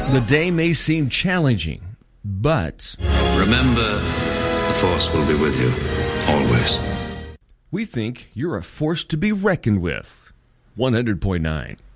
The day may seem challenging, but remember, the Force will be with you, always. we think you're a force to be reckoned with. 100.9